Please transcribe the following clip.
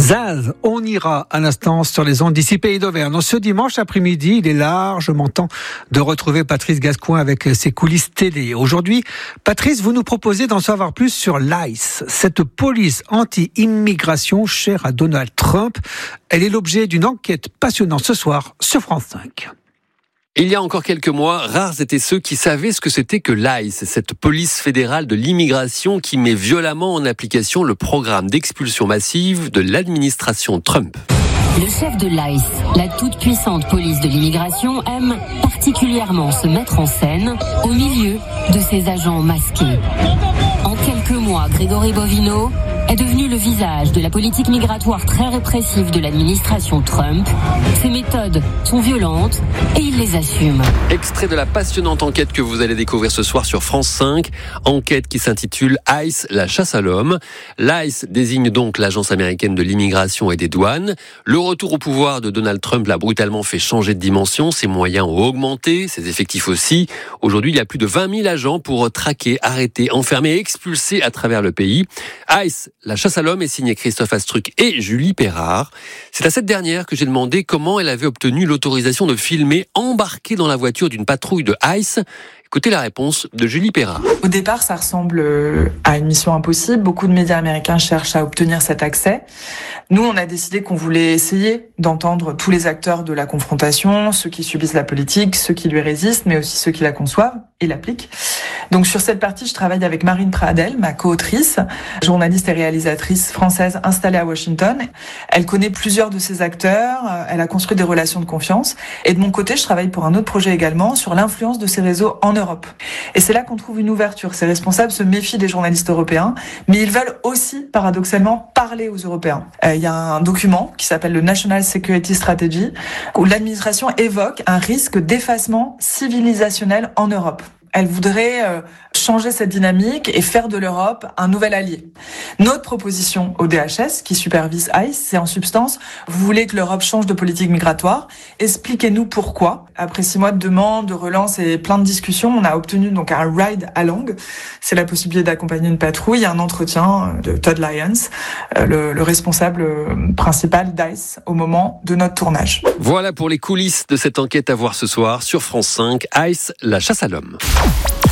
Zaz, on ira à l'instant sur les ondes d'ici Pays d'Auvergne. Ce dimanche après-midi, il est largement temps de retrouver Patrice Gascoin avec ses coulisses télé. Aujourd'hui, Patrice, vous nous proposez d'en savoir plus sur l'ICE, cette police anti-immigration chère à Donald Trump. Elle est l'objet d'une enquête passionnante ce soir sur France 5. Il y a encore quelques mois, rares étaient ceux qui savaient ce que c'était que l'ICE, cette police fédérale de l'immigration qui met violemment en application le programme d'expulsion massive de l'administration Trump. Le chef de l'ICE, la toute-puissante police de l'immigration, aime particulièrement se mettre en scène au milieu de ses agents masqués. En quelques mois, Grégory Bovino est devenu le visage de la politique migratoire très répressive de l'administration Trump. Ses méthodes sont violentes et il les assume. Extrait de la passionnante enquête que vous allez découvrir ce soir sur France 5. Enquête qui s'intitule ICE, la chasse à l'homme. L'ICE désigne donc l'agence américaine de l'immigration et des douanes. Le retour au pouvoir de Donald Trump l'a brutalement fait changer de dimension. Ses moyens ont augmenté, ses effectifs aussi. Aujourd'hui, il y a plus de 20 000 agents pour traquer, arrêter, enfermer et expulser à travers le pays. ICE, la chasse à l'homme, est signée Christophe Astruc et Julie Perrard. C'est à cette dernière que j'ai demandé comment elle avait obtenu l'autorisation de filmer embarquée dans la voiture d'une patrouille de ICE. Écoutez la réponse de Julie Perrard. Au départ, ça ressemble à une mission impossible. Beaucoup de médias américains cherchent à obtenir cet accès. Nous, on a décidé qu'on voulait essayer d'entendre tous les acteurs de la confrontation, ceux qui subissent la politique, ceux qui lui résistent, mais aussi ceux qui la conçoivent et l'appliquent. Donc sur cette partie, je travaille avec Marine Pradel, ma co-autrice, journaliste et réalisatrice française installée à Washington. Elle connaît plusieurs de ces acteurs, elle a construit des relations de confiance. Et de mon côté, je travaille pour un autre projet également sur l'influence de ces réseaux en Europe. Et c'est là qu'on trouve une ouverture. Ces responsables se méfient des journalistes européens, mais ils veulent aussi, paradoxalement, parler aux Européens. Il y a un document qui s'appelle le National Security Strategy, où l'administration évoque un risque d'effacement civilisationnel en Europe. Elle voudrait changer cette dynamique et faire de l'Europe un nouvel allié. Notre proposition au DHS, qui supervise ICE, c'est en substance, vous voulez que l'Europe change de politique migratoire, expliquez-nous pourquoi. Après 6 mois de demandes, de relances et plein de discussions, on a obtenu donc un ride along. C'est la possibilité d'accompagner une patrouille, un entretien de Todd Lyons, le responsable principal d'ICE au moment de notre tournage. Voilà pour les coulisses de cette enquête à voir ce soir sur France 5, ICE, la chasse à l'homme.